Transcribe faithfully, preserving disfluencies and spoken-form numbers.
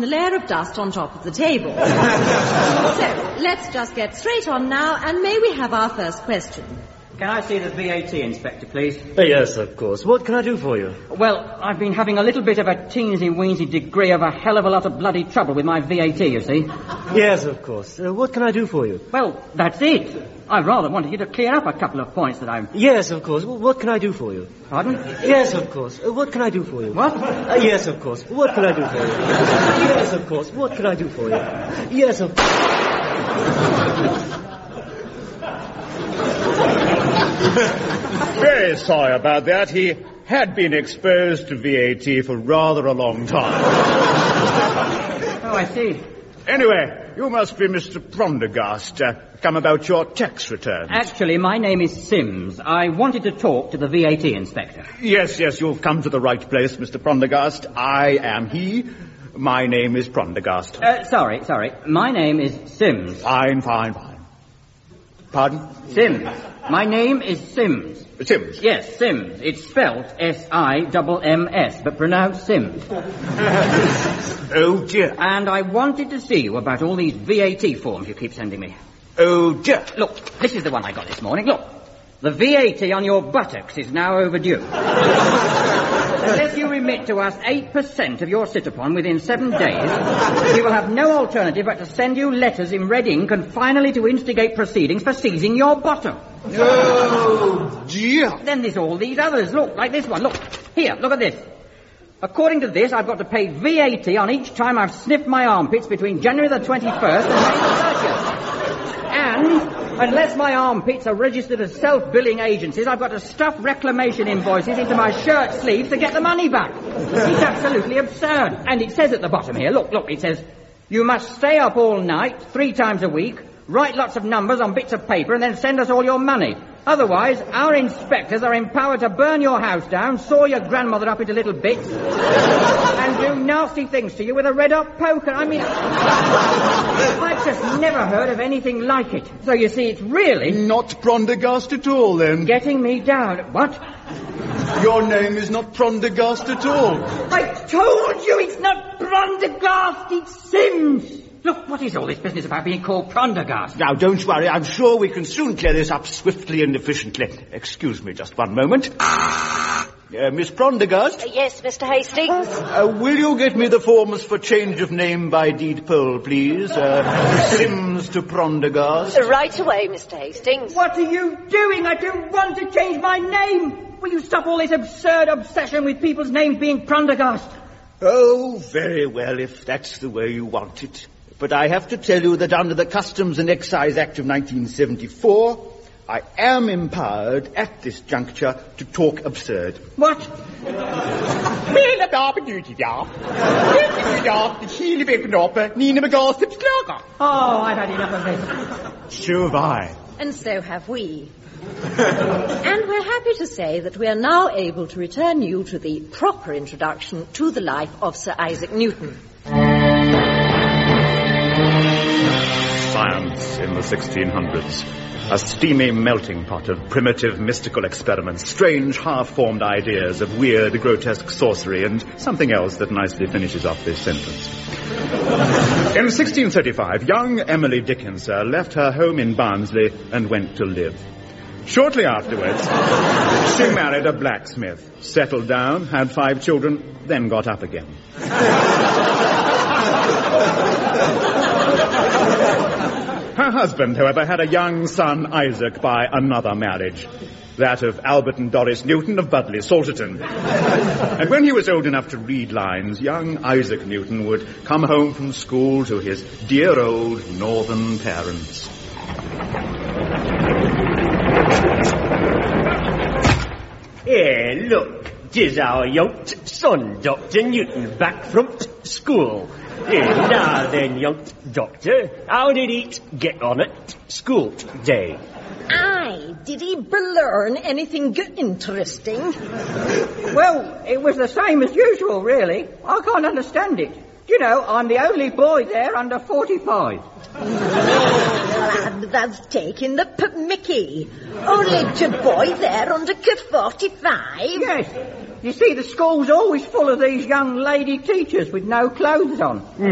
in a layer of dust on top of the table. So, let's just get straight on now, and may we have our first question? Can I see the V A T inspector, please? Uh, yes, of course. What can I do for you? Well, I've been having a little bit of a teensy-weensy degree of a hell of a lot of bloody trouble with my V A T, you see. Yes, of course. Uh, what can I do for you? Well, that's it. I rather wanted you to clear up a couple of points that I'm... Yes, of course. Well, what can I do for you? Pardon? Yes, of course. Uh, what can I do for you? What? Uh, yes, of course. What can I do for you? Yes, of course. What can I do for you? Yes, of Very sorry about that. He had been exposed to V A T for rather a long time. Oh, I see. Anyway, you must be Mister Prendergast. Uh, come about your tax returns. Actually, my name is Sims. I wanted to talk to the V A T inspector. Yes, yes, you've come to the right place, Mister Prendergast. I am he. My name is Prendergast. Uh, sorry, sorry. My name is Sims. Fine, fine, fine. Pardon? Sims. My name is Sims. Sims? Yes, Sims. It's spelled S I M M S, but pronounced Sims. Oh, dear. And I wanted to see you about all these V A T forms you keep sending me. Oh, dear. Look, this is the one I got this morning. Look. The V A T on your buttocks is now overdue. Unless you remit to us eight percent of your sit-upon within seven days, we will have no alternative but to send you letters in red ink and finally to instigate proceedings for seizing your bottom. Oh, dear. Then there's all these others. Look, like this one. Look. Here, look at this. According to this, I've got to pay V A T on each time I've sniffed my armpits between January the twenty-first and May the thirtieth. And unless my armpits are registered as self-billing agencies, I've got to stuff reclamation invoices into my shirt sleeves to get the money back. It's absolutely absurd. And it says at the bottom here, look, look, it says, you must stay up all night, three times a week, write lots of numbers on bits of paper, and then send us all your money. Otherwise, our inspectors are empowered to burn your house down, saw your grandmother up into little bits, and do nasty things to you with a red-hot poker. I mean, I've just never heard of anything like it. So you see, it's really... Not Prendergast at all, then. Getting me down. What? Your name is not Prendergast at all. I told you it's not Prendergast, it's Sims. Look, what is all this business about being called Prendergast? Now, don't worry. I'm sure we can soon clear this up swiftly and efficiently. Excuse me just one moment. Uh, Miss Prendergast? Uh, yes, Mister Hastings? Uh, will you get me the forms for change of name by deed poll, please? Uh, Sims to Prendergast. Uh, right away, Mister Hastings. What are you doing? I don't want to change my name. Will you stop all this absurd obsession with people's names being Prendergast? Oh, very well, if that's the way you want it. But I have to tell you that under the Customs and Excise Act of nineteen seventy-four, I am empowered at this juncture to talk absurd. What? Oh, I've had enough of this. So have I. And so have we. And we're happy to say that we are now able to return you to the proper introduction to the life of Sir Isaac Newton. Science in the sixteen hundreds. A steamy melting pot of primitive mystical experiments, strange half-formed ideas of weird, grotesque sorcery, and something else that nicely finishes off this sentence. In sixteen thirty-five, young Emily Dickinson left her home in Barnsley and went to live. Shortly afterwards, she married a blacksmith, settled down, had five children, then got up again. Her husband, however, had a young son, Isaac, by another marriage, that of Albert and Doris Newton of Budley, Salterton. And when he was old enough to read lines, young Isaac Newton would come home from school to his dear old northern parents. Hey, look, 'tis our young son, Doctor Newton, back from school. Hey, now then, young doctor, how did he get on at school today? Aye, did he learn anything good interesting? Well, it was the same as usual, really. I can't understand it. You know, I'm the only boy there under forty-five. Lad, that's taking the p-mickey. Only two boy there under forty-five. Yes. You see, the school's always full of these young lady teachers with no clothes on.